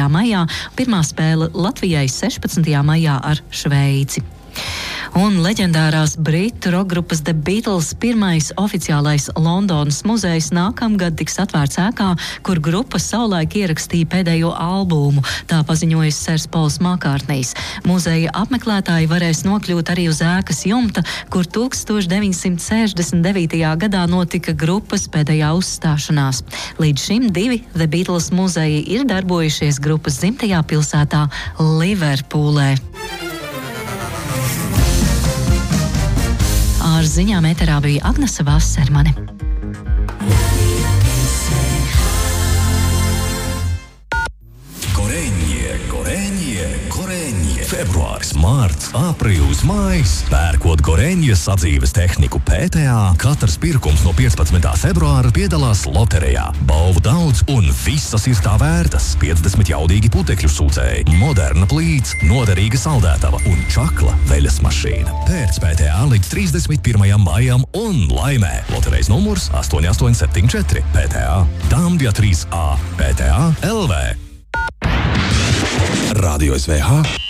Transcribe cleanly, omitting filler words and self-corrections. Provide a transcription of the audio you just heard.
maijā, pirmā spēle Latvijai 16. maijā ar Šveici. Un leģendārās britu rokgrupas The Beatles pirmais oficiālais Londonas muzejs nākamgad tiks atvērts ēkā, kur grupa savulaik ierakstīja pēdējo albumu, tā paziņojis Sers Pols Makārtnijs. Muzeja apmeklētāji varēs nokļūt arī uz ēkas jumta, kur 1969. gadā notika grupas pēdējā uzstāšanās. Līdz šim 2 The Beatles muzeji ir darbojušies grupas dzimtajā pilsētā Liverpūlē. Ar ziņām ēterā bija Agnese Vasermane. Goreņie. Februāris, mārts, aprīlis, maijs. Pērkot Goreņie sadzīves tehniku PTA, katrs pirkums no 15. februāra piedalās loterijā. Balvu daudz un visas ir tā vērtas. 50 jaudīgi putekļu sūcēji, moderna plīts, noderīga saldētava un čakla veļas mašīna. Pērc PTA līdz 31. maijam un laimē. Loterejas numurs 8874 PTA. Dambja 3A PTA LV. Radio SVH